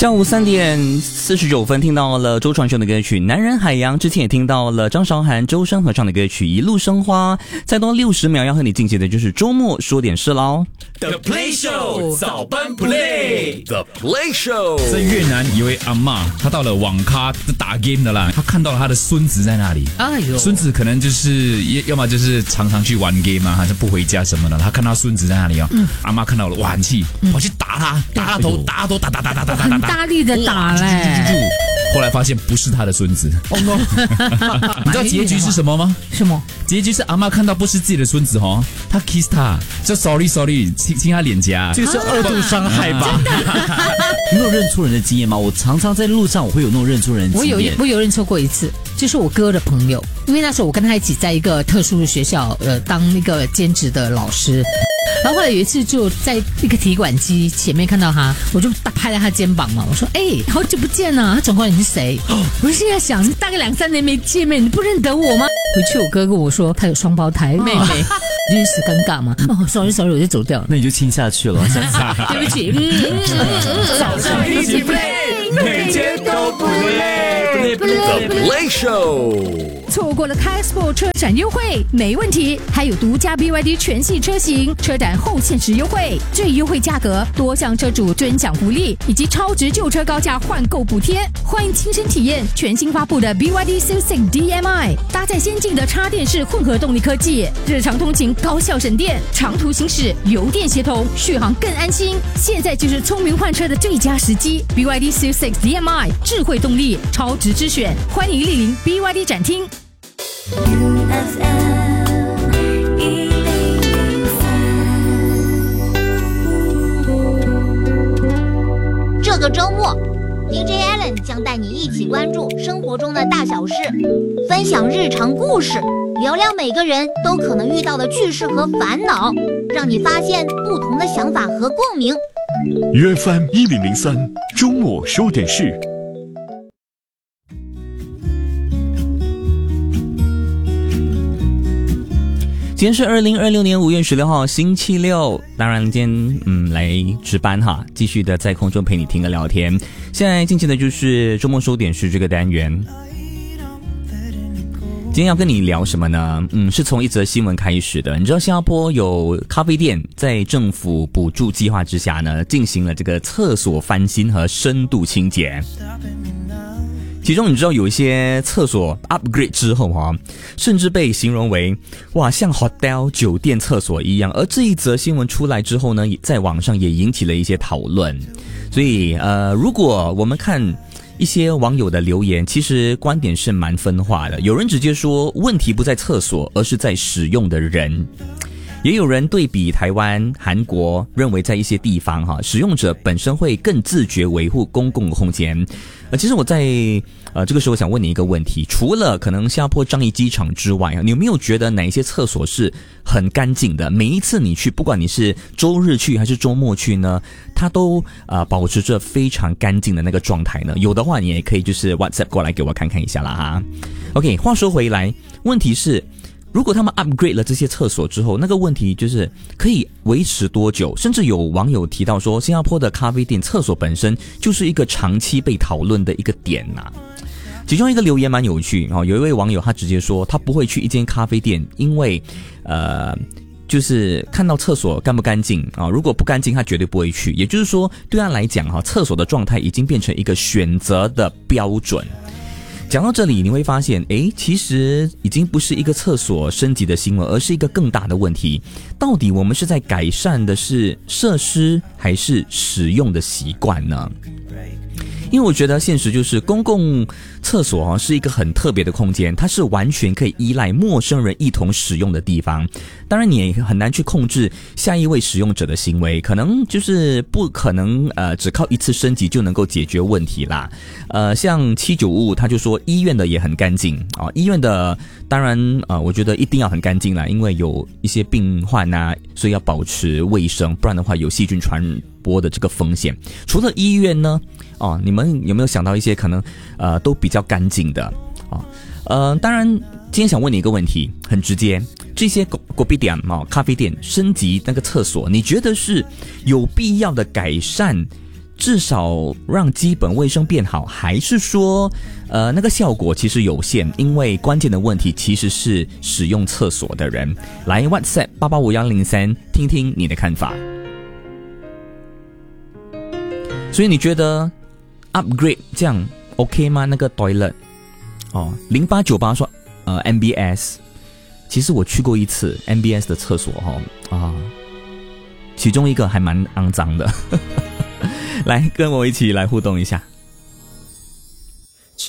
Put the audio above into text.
下午3:49，听到了周传雄的歌曲《男人海洋》，之前也听到了张韶涵、周深合唱的歌曲《一路生花》。再多60秒要和你进行的就是周末说点事喽。 The Play Show 早班 Play The Play Show。 在越南有位阿嬷，她到了网咖打 game 的啦，她看到了她的孙子在那里。哎呦，孙子可能就是要么就是常常去玩 game 啊，还是不回家什么的。她看到孙子在那里哦，阿�妈看到了，哇，很气，我去打他，打他头，打他头，打， 很大力的打嘞。 后来发现不是他的孙子。你知道结局是什么吗？ 什么？ 结局是阿嬷看到不是自己的孙子哦，她 kiss 他，就 sorry 亲他脸颊， 这个是2度伤害吧？你有认错人的经验吗？我常常在路上我会有那种认错人的经验。 我有认错过一次，就是我哥的朋友，因为那时候我跟他一起在一个特殊的学校当那个兼职的老师。然后后来有一次就在一个提款机前面看到他，我就拍了他肩膀嘛，我说好久不见啊。他转过来，你是谁？我现在想大概2-3年没见面，你不认得我吗？回去我哥跟我说他有双胞胎妹妹，真是尴尬嘛。sorry 我就走掉了。 那你就亲下去了，下次对不起。 早上一起 play， 每天都不累。 The Play Show。 错过了 K-Sport 车展优惠没问题，还有独家 BYD 全系车型车展后限时优惠，最优惠价格、多项车主尊享福利以及超值旧车高价换购补贴，欢迎亲身体验全新发布的 BYD Q6 DM-i， 搭载先进的插电式混合动力科技，日常通勤高效省电，长途行驶油电协同，续航更安心。现在就是聪明换车的最佳时机 ，BYD Q6 DM-i 智慧动力，超值之选，欢迎莅临 BYD 展厅。 这个周末 DJ Allen 将带你一起关注生活中的大小事，分享日常故事，聊聊每个人都可能遇到的趣事和烦恼，让你发现不同的想法和共鸣。 UFM 1003周末说点事。 今天是2026年5月16号星期六，当然今天来值班哈，继续的在空中陪你听个聊天。现在进行的就是周末说点事这个单元。今天要跟你聊什么呢？是从一则新闻开始的。你知道新加坡有咖啡店在政府补助计划之下呢，进行了这个厕所翻新和深度清洁。其中你知道有一些厕所 upgrade 之后甚至被形容为像 hotel 酒店厕所一样。而这一则新闻出来之后呢，在网上也引起了一些讨论。所以如果我们看一些网友的留言，其实观点是蛮分化的。有人直接说问题不在厕所，而是在使用的人。也有人对比台湾、韩国，认为在一些地方使用者本身会更自觉维护公共空间。其实我在这个时候想问你一个问题，除了可能新加坡樟宜机场之外你有没有觉得哪一些厕所是很干净的？每一次你去，不管你是周日去还是周末去呢，它都保持着非常干净的那个状态呢？有的话你也可以就是 WhatsApp 过来给我看看一下啦哈。OK， 话说回来，问题是如果他们 upgrade 了这些厕所之后，那个问题就是可以维持多久？甚至有网友提到说，新加坡的咖啡店厕所本身就是一个长期被讨论的一个点呐。其中一个留言蛮有趣有一位网友他直接说，他不会去一间咖啡店，因为就是看到厕所干不干净如果不干净他绝对不会去。也就是说，对他来讲厕所的状态已经变成一个选择的标准。讲到这里，你会发现其实已经不是一个厕所升级的新闻，而是一个更大的问题。到底我们是在改善的是设施还是使用的习惯呢？因为我觉得现实就是公共厕所是一个很特别的空间，它是完全可以依赖陌生人一同使用的地方。当然你也很难去控制下一位使用者的行为，可能就是不可能只靠一次升级就能够解决问题啦。像7955他就说医院的也很干净医院的当然我觉得一定要很干净啦，因为有一些病患所以要保持卫生，不然的话有细菌传播的这个风险。除了医院呢你们有没有想到一些可能都比较干净的当然今天想问你一个问题，很直接，这些果啤店咖啡店升级那个厕所，你觉得是有必要的改善至少让基本卫生变好，还是说那个效果其实有限？因为关键的问题其实是使用厕所的人。来 WhatsApp 885103听听你的看法。所以你觉得 upgrade 这样 OK 吗？那个 toilet 0898说MBS， 其实我去过一次 MBS 的厕所其中一个还蛮肮脏的。来跟我一起来互动一下。